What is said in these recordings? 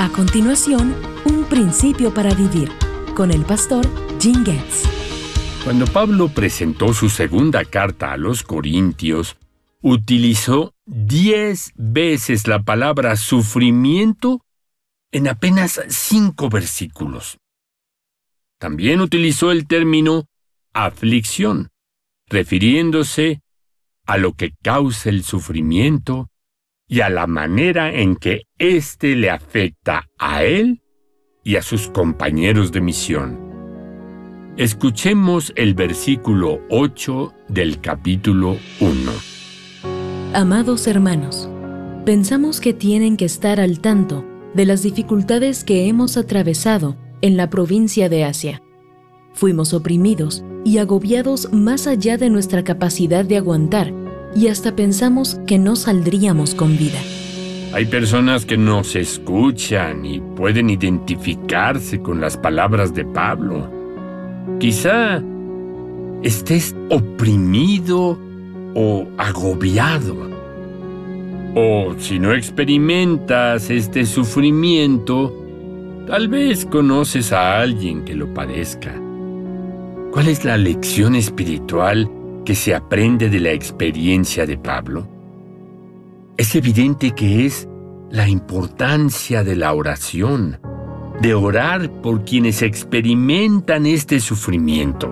A continuación, un principio para vivir, con el pastor Jim Getz. Cuando Pablo presentó su segunda carta a los Corintios, utilizó 10 veces la palabra sufrimiento en apenas 5 versículos. También utilizó el término aflicción, refiriéndose a lo que causa el sufrimiento y a la manera en que éste le afecta a él y a sus compañeros de misión. Escuchemos el versículo 8 del capítulo 1. Amados hermanos, pensamos que tienen que estar al tanto de las dificultades que hemos atravesado en la provincia de Asia. Fuimos oprimidos y agobiados más allá de nuestra capacidad de aguantar, y hasta pensamos que no saldríamos con vida. Hay personas que nos escuchan y pueden identificarse con las palabras de Pablo. Quizá estés oprimido o agobiado. O si no experimentas este sufrimiento, tal vez conoces a alguien que lo padezca. ¿Cuál es la lección espiritual que se aprende de la experiencia de Pablo? Es evidente que es la importancia de la oración, de orar por quienes experimentan este sufrimiento.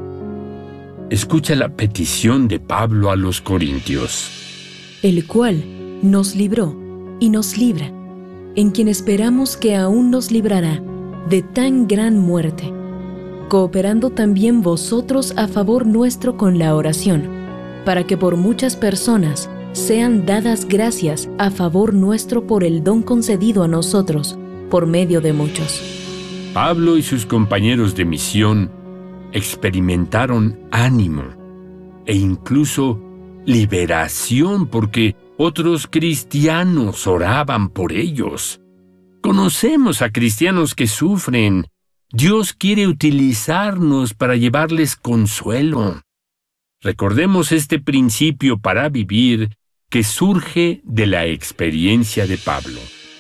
Escucha la petición de Pablo a los Corintios. El cual nos libró y nos libra, en quien esperamos que aún nos librará de tan gran muerte, cooperando también vosotros a favor nuestro con la oración, para que por muchas personas sean dadas gracias a favor nuestro por el don concedido a nosotros, por medio de muchos. Pablo y sus compañeros de misión experimentaron ánimo e incluso liberación porque otros cristianos oraban por ellos. Conocemos a cristianos que sufren. Dios quiere utilizarnos para llevarles consuelo. Recordemos este principio para vivir que surge de la experiencia de Pablo.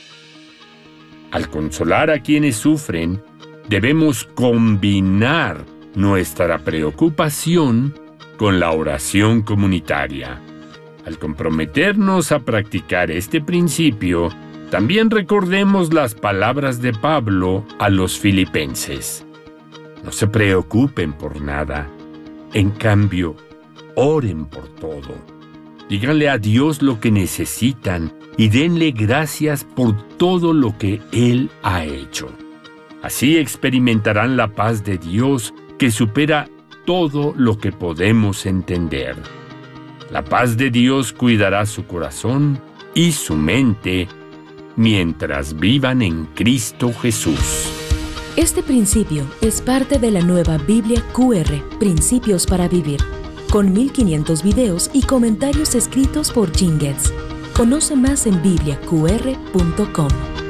Al consolar a quienes sufren, debemos combinar nuestra preocupación con la oración comunitaria. Al comprometernos a practicar este principio, también recordemos las palabras de Pablo a los filipenses. No se preocupen por nada. En cambio, oren por todo. Díganle a Dios lo que necesitan y denle gracias por todo lo que Él ha hecho. Así experimentarán la paz de Dios que supera todo lo que podemos entender. La paz de Dios cuidará su corazón y su mente mientras vivan en Cristo Jesús. Este principio es parte de la nueva Biblia QR, Principios para Vivir, con 1500 videos y comentarios escritos por Jim Getz. Conoce más en bibliaqr.com.